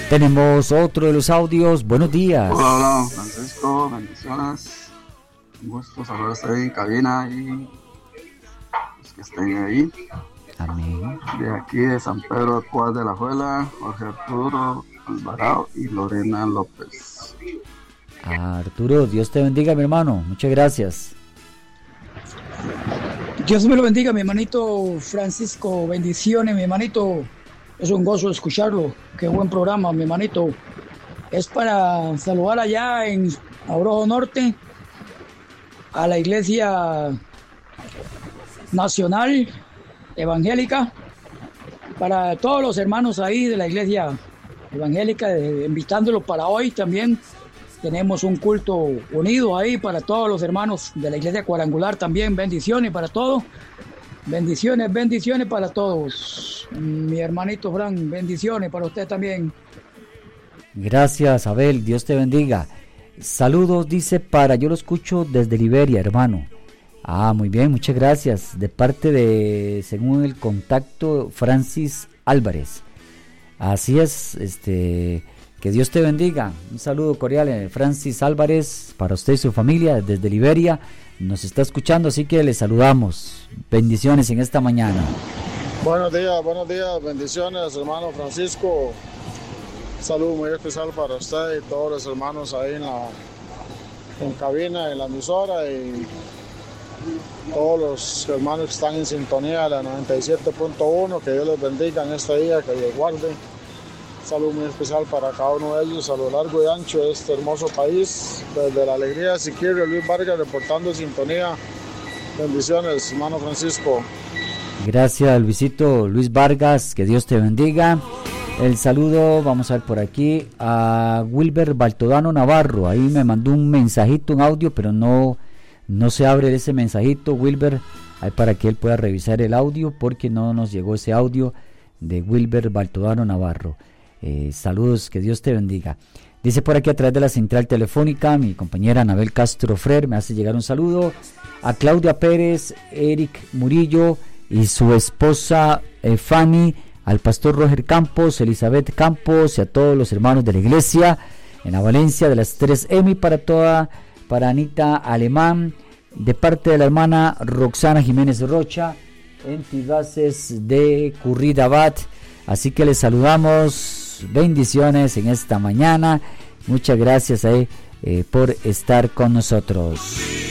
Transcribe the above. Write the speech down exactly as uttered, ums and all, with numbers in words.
Tenemos otro de los audios. Buenos días. Hola, hola, Francisco, bendiciones. Un gusto saber estar en cabina y los que estén ahí. Amén. De aquí de San Pedro de Cuadra de la Juela, Jorge Arturo Alvarado y Lorena López. Ah, Arturo, Dios te bendiga, mi hermano. Muchas gracias. Dios me lo bendiga, mi hermanito Francisco. Bendiciones, mi hermanito. Es un gozo escucharlo. Qué buen programa, mi hermanito. Es para saludar allá en Abrojo Norte a la Iglesia Nacional Evangélica, para todos los hermanos ahí de la Iglesia Evangélica, eh, invitándolos para hoy también. Tenemos un culto unido ahí para todos los hermanos de la Iglesia Cuadrangular también. Bendiciones para todos. Bendiciones, bendiciones para todos. Mi hermanito Fran, bendiciones para usted también. Gracias, Abel. Dios te bendiga. Saludos, dice, para yo lo escucho desde Liberia, hermano. Ah, muy bien, muchas gracias. De parte de, según el contacto, Francis Álvarez. Así es, este, que Dios te bendiga. Un saludo cordial, Francis Álvarez, para usted y su familia desde Liberia. Nos está escuchando, así que le saludamos. Bendiciones en esta mañana. Buenos días, buenos días, bendiciones, hermano Francisco. Un saludo muy especial para usted y todos los hermanos ahí en la en cabina, en la emisora, y todos los hermanos que están en sintonía de la noventa y siete punto uno. Que Dios les bendiga en este día, que les guarde. Un saludo muy especial para cada uno de ellos a lo largo y ancho de este hermoso país. Desde la alegría de Siquirre, Luis Vargas reportando sintonía. Bendiciones, hermano Francisco. Gracias, Luisito, Luis Vargas, que Dios te bendiga. El saludo, vamos a ver por aquí, a Wilber Baltodano Navarro. Ahí me mandó un mensajito, un audio, pero no, no se abre ese mensajito, Wilber, ahí para que él pueda revisar el audio, porque no nos llegó ese audio de Wilber Baltodano Navarro. Eh, saludos, que Dios te bendiga. Dice por aquí a través de la central telefónica, mi compañera Anabel Castro Frer me hace llegar un saludo a Claudia Pérez, Eric Murillo y su esposa eh, Fanny, al pastor Roger Campos, Elizabeth Campos y a todos los hermanos de la iglesia en la Valencia de las tres M, para toda, para Anita Alemán, de parte de la hermana Roxana Jiménez Rocha, en Tibases de Curridabat. Así que les saludamos. Bendiciones en esta mañana. Muchas gracias eh, eh, por estar con nosotros.